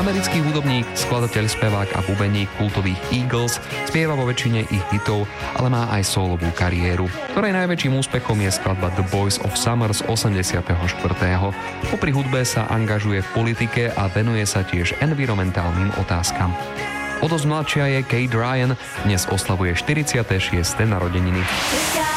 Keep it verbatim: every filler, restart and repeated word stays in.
Americký hudobník, skladateľ, spevák a bubeník kultových Eagles, spieva vo väčšine ich hitov, ale má aj solovú kariéru, ktorej najväčším úspechom je skladba The Boys of Summer z osemdesiateho štvrtého Popri hudbe sa angažuje v politike a venuje sa tiež environmentálnym otázkam. O dosť mladšia je Kate Ryan, dnes oslavuje štyridsiate šieste narodeniny.